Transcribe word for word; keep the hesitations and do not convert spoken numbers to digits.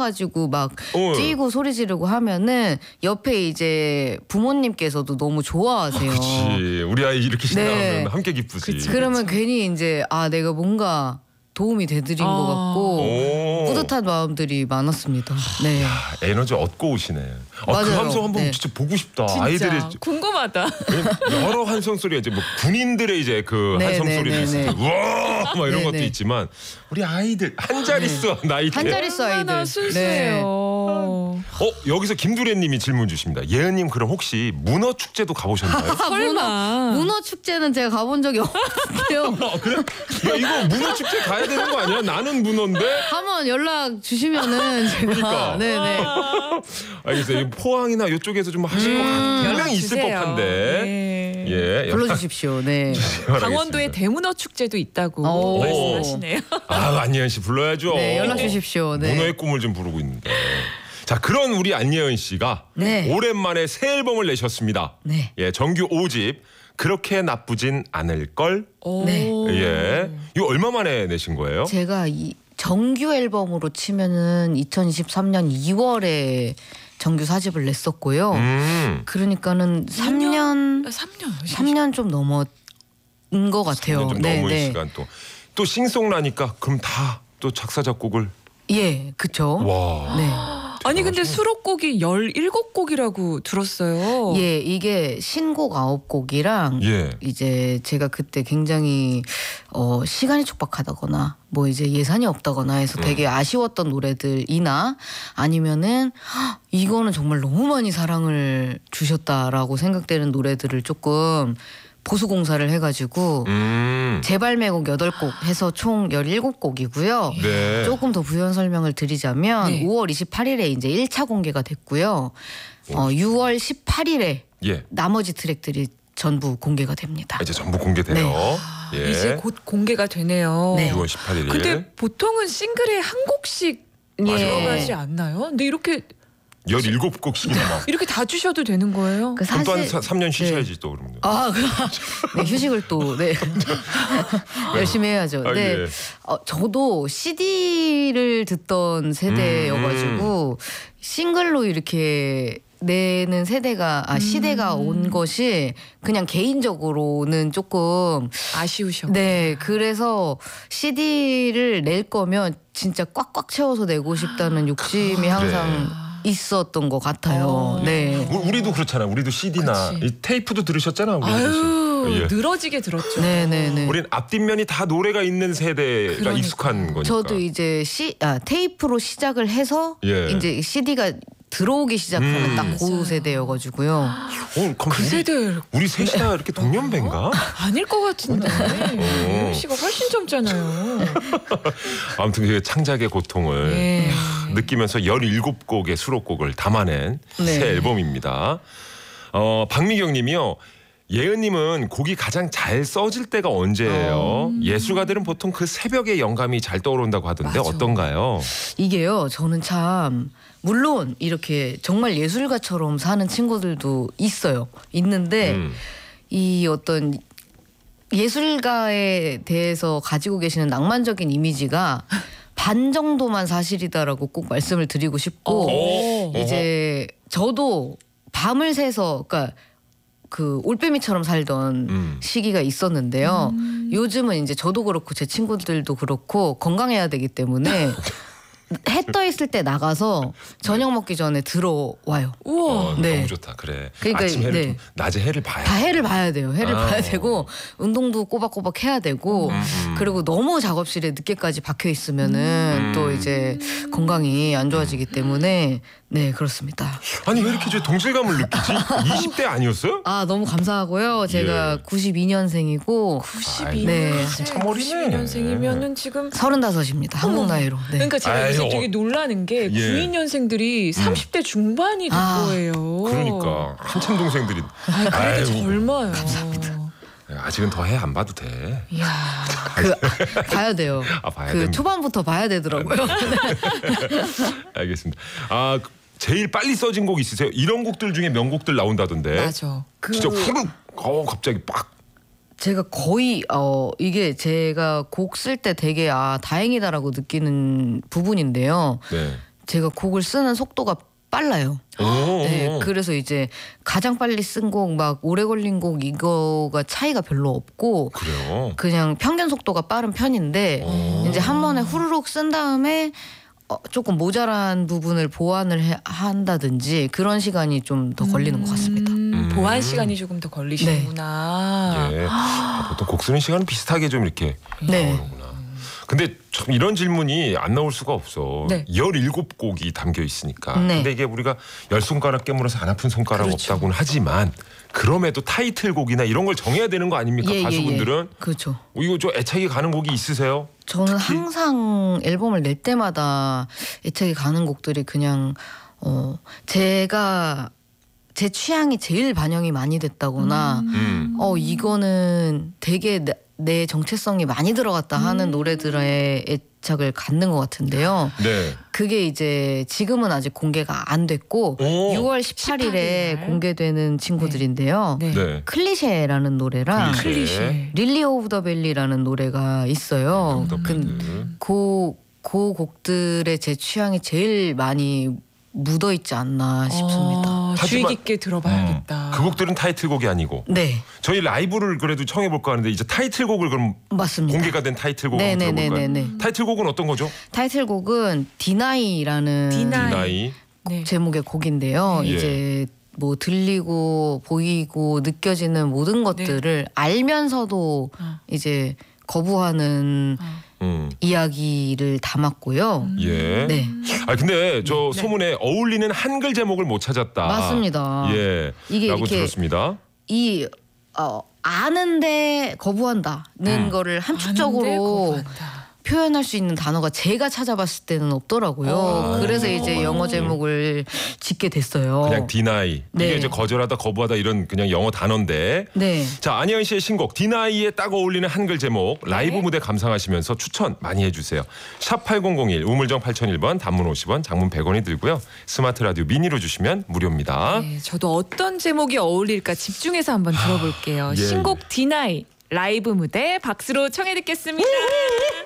신나가지고 막 어. 뛰고 소리 지르고 하면은 옆에 이제 부모님께서도 너무 좋아하세요. 그렇지. 우리 아이 이렇게 신나면 네. 함께 기쁘지. 그치. 그러면 괜히 이제 아 내가 뭔가 도움이 되드린 아. 것 같고 오. 뿌듯한 마음들이 많았습니다. 네. 야, 에너지 얻고 오시네. 아, 그 맞아요. 함성 한번 네. 진짜 보고 싶다. 진짜 아이들의 궁금하다. 여러 환성 소리가 이제 뭐 군인들의 이제 그 네, 환성 네, 소리도 네, 있어요. 네. 우와 막 이런 네, 것도 네. 있지만 우리 아이들 한 자릿수 나이대. 한 자릿수 얼마나 아이들. 순수해요. 어 여기서 김두래님이 질문 주십니다. 예은님 그럼 혹시 문어 축제도 가보셨나요? 설마. 문어 축제는 제가 가본 적이 없는데요. 아, 그래? 야 이거 문어 축제 가야 되는 거 아니야? 나는 문어인데. 한번 연락 주시면은 제가 그러니까. 네네. 알겠어요. 이 포항이나 이쪽에서 좀 하실 것 같. 분명히 있을 주세요. 법한데. 네. 예. 불러주십시오. 네. 강원도에 대문어 축제도 있다고 오. 말씀하시네요. 아 안예은 씨 불러야죠. 네 연락 주십시오. 네. 문어의 꿈을 좀 부르고 있는데. 자 그런 우리 안예은 씨가 네. 오랜만에 새 앨범을 내셨습니다. 네. 예 정규 오 집 그렇게 나쁘진 않을 걸. 오. 네. 예. 이거 얼마 만에 내신 거예요? 제가 이 정규 앨범으로 치면은 이천이십삼 년 이월에 정규 사 집을 냈었고요. 음. 그러니까는 삼 년 삼 년. 삼 년 좀 넘었 것 같아요. 좀 네, 넘은 네. 시간 또. 또 싱송라니까 그럼 다 또 작사 작곡을. 예, 그쵸. 와. 네. 아니 근데 수록곡이 열일곱 곡이라고 들었어요. 예, 이게 신곡 아홉 곡이랑 예. 이제 제가 그때 굉장히 어 시간이 촉박하다거나 뭐 이제 예산이 없다거나 해서 되게 아쉬웠던 노래들이나 아니면은 헉, 이거는 정말 너무 많이 사랑을 주셨다라고 생각되는 노래들을 조금 보수 공사를 해가지고 음. 재발매곡 여덟 곡 해서 총 열일곱 곡이고요. 네. 조금 더 부연 설명을 드리자면 네. 오월 이십팔일에 이제 일 차 공개가 됐고요. 어, 유월 십팔일에 예. 나머지 트랙들이 전부 공개가 됩니다. 이제 전부 공개돼요. 네. 예. 이제 곧 공개가 되네요. 네. 유월 십팔일. 근데 보통은 싱글에 한 곡씩 예. 들어가지 않나요? 근데 이렇게 열일곱 곡씩이나 막. 이렇게 다 주셔도 되는 거예요? 그 그럼 사실 또한 삼 년 쉬셔야지 또 그러면. 아, 네, 휴식을 또 네. 열심히 해야죠. 아, 네. 예. 어, 저도 씨디를 듣던 세대여가지고 싱글로 이렇게 내는 세대가 아 시대가 온 것이 그냥 개인적으로는 조금 아쉬우셔. 네 그래서 씨디를 낼 거면 진짜 꽉꽉 채워서 내고 싶다는 욕심이 항상 있었던 것 같아요. 어. 네. 우- 우리도 그렇잖아요. 우리도 씨디나 그치. 이 테이프도 들으셨잖아. 우리 아유 아저씨. 예. 늘어지게 들었죠. 네네네. 우린 앞뒷면이 다 노래가 있는 세대가 그러니까. 익숙한 거니까. 저도 이제 시, 아, 테이프로 시작을 해서 예. 이제 씨디가 들어오기 시작하는 음. 딱 그 세대여가지고요. 어, 그럼 그 우리, 세대 우리 셋이 다 이렇게 동년배인가? 아닐 것 같은데. 어. 예은 씨가 훨씬 젊잖아요. 아무튼 그 창작의 고통을 예. 느끼면서 열일곱 곡의 수록곡을 담아낸 네. 새 앨범입니다. 어, 박미경 님이요. 예은님은 곡이 가장 잘 써질 때가 언제예요? 예술가들은 보통 그 새벽에 영감이 잘 떠오른다고 하던데 맞아. 어떤가요? 이게요, 저는 참 물론 이렇게 정말 예술가처럼 사는 친구들도 있어요. 있는데 음. 이 어떤 예술가에 대해서 가지고 계시는 낭만적인 이미지가 반 정도만 사실이다라고 꼭 말씀을 드리고 싶고 오. 이제 저도 밤을 새서 그러니까 그 올빼미처럼 살던 음. 시기가 있었는데요. 요즘은 이제 저도 그렇고 제 친구들도 그렇고 건강해야 되기 때문에 해 떠 있을 때 나가서 저녁 먹기 전에 들어와요. 우와. 어, 네. 너무 좋다. 그래. 그러니까, 아침 해를 네. 좀 낮에 해를 봐야 다 돼. 해를 봐야 돼요. 해를 아. 봐야 되고 운동도 꼬박꼬박 해야 되고 음. 그리고 너무 작업실에 늦게까지 박혀 있으면은 음. 또 이제 건강이 안 좋아지기 때문에 네 그렇습니다. 아니 왜 이렇게 저 동질감을 느끼지? 이십 대 아니었어요? 아 너무 감사하고요. 제가 예. 구십이 년생이고 구십이 네. 년생. 한참 어리네. 구십이 년생이면은 지금 서른다섯입니다. 한국 나이로. 네. 그러니까 제가 아유, 요새 어. 되게 놀라는 게 예. 구십이 년생들이 삼십 대 중반이 될 아. 거예요. 그러니까 한참 동생들이 아, 그래도 아유, 젊어요. 감사합니다. 아직은 더 해 안 봐도 돼. 이야. 그 봐야 돼요. 아, 봐야 그 됩니다. 초반부터 봐야 되더라고요. 알겠습니다. 아 제일 빨리 써진 곡 있으세요? 이런 곡들 중에 명곡들 나온다던데. 맞아. 그 진짜 후룩. 어 갑자기 빡. 제가 거의 어 이게 제가 곡 쓸 때 되게 아 다행이다라고 느끼는 부분인데요. 네. 제가 곡을 쓰는 속도가 빨라요. 오. 네, 그래서 이제 가장 빨리 쓴 곡 막 오래 걸린 곡 이거가 차이가 별로 없고 그래요. 그냥 평균 속도가 빠른 편인데 오. 이제 한 번에 후루룩 쓴 다음에 어, 조금 모자란 부분을 보완을 해, 한다든지 그런 시간이 좀 더 걸리는 것 같습니다. 음, 음. 보완 시간이 조금 더 걸리시는구나. 예. 아, 보통 곡 쓰는 시간은 비슷하게 좀 이렇게 네. 나오는구나. 근데 참 이런 질문이 안 나올 수가 없어. 네. 열일곱 곡이 담겨 있으니까. 네. 근데 이게 우리가 열 손가락 깨물어서 안 아픈 손가락 그렇죠. 없다고는 하지만 그럼에도 타이틀곡이나 이런 걸 정해야 되는 거 아닙니까? 예, 예, 가수분들은. 예. 그렇죠. 어, 이거 좀 애착이 가는 곡이 있으세요? 저는 항상 앨범을 낼 때마다 애착이 가는 곡들이 그냥 어 제가 제 취향이 제일 반영이 많이 됐다거나 음. 어 이거는 되게 내, 내 정체성이 많이 들어갔다 하는 음. 노래들의 애착을 갖는 것 같은데요. 네. 그게 이제 지금은 아직 공개가 안 됐고 오. 유월 십팔일에 십팔일 날. 공개되는 친구들인데요. 네. 네. 클리셰라는 노래랑 클리셰. 클리셰. 릴리 오브 더 벨리라는 노래가 있어요. 음. 근 그, 그 곡들의 제 취향이 제일 많이 묻어 있지 않나 싶습니다. 어, 주의 하지만- 깊게 들어봐야겠다. 그 곡들은 타이틀곡이 아니고 네, 저희 라이브를 그래도 청해 볼까 하는데 이제 타이틀곡을 그럼 맞습니다. 공개가 된 타이틀곡 한번 들어볼까요? 네네네네네. 타이틀곡은 어떤 거죠? 타이틀곡은 디나이라는 디나이. 디나이. 네. 제목의 곡인데요. 예. 이제 뭐 들리고 보이고 느껴지는 모든 것들을 알면서도 어. 이제 거부하는 어. 음. 이야기를 담았고요. 예. 네, 아 근데 저 네. 소문에 어울리는 한글 제목을 못 찾았다. 맞습니다. 예. 이게 라고 이렇게 들었습니다. 이 어, 아는데 거부한다는 음. 거를 아는데 함축적으로 거부한다. 표현할 수 있는 단어가 제가 찾아봤을 때는 없더라고요. 어. 그래서 이제 어. 영어 제목을 짓게 됐어요. 그냥 디나이. 네. 이게 이제 거절하다 거부하다 이런 그냥 영어 단어인데. 네. 자, 안희연 씨의 신곡 디나이에 딱 어울리는 한글 제목 라이브 무대 감상하시면서 추천 많이 해주세요. 샵 팔공공일 우물정 팔공공일 번 단문 오십 원 장문 백 원이 들고요. 스마트 라디오 미니로 주시면 무료입니다. 네, 저도 어떤 제목이 어울릴까 집중해서 한번 들어볼게요. 예. 신곡 디나이 라이브 무대 박수로 청해 듣겠습니다.